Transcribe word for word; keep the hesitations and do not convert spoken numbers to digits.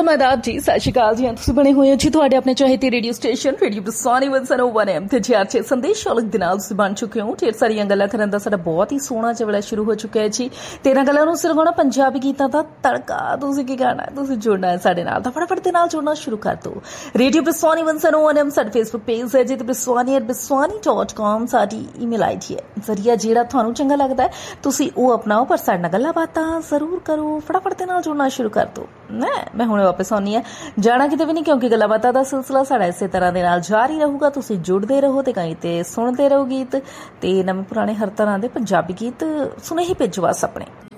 Welcome आदाब जी, सत श्री अकाल जी। तुसीं बने हुए हो जी तुहाडे अपने चाहते रेडियो स्टेशन रेडियो बरसानी वन सौ वन एम ते जी आर छे संदेश औलख दे नाल तुसीं बन चुके हो। ढेर सारियां गल्लां करन दा साडा बहुत ही सोहना जवड़ा शुरू हो चुका है जी। तेरां गल्लां नूं सिरगाउणा पंजाबी गीतां दा तड़का। तुसीं की करना है, तुसीं जुड़ना है साडे नाल, तां फटाफट दे नाल जुड़ना शुरू कर दो। रेडियो बरसानी वन सौ वन एम साडा फेसबुक पेज है जी, ते बरसानी eight बरसानी dot com sari email I D है। जरिया जेड़ा तुहानूं चंगा लगदा है तुसीं ओह अपनाओ, पर साडे नाल गल्लां बातां जरूर करो। फटाफट दे नाल जुड़ना शुरू कर दो। मैं हुणे वापस आउणी है, जाना किते भी नहीं, क्योंकि गल्लां बातां दा सिलसिला साडा इसे तरह दे नाल जारी रहूगा। तुसीं जुड़दे रहो ते कहीं ते सुणदे रहो गीत ते नवें पुराने हर तरह दे पंजाबी गीत सुने ही भेजो बस अपने।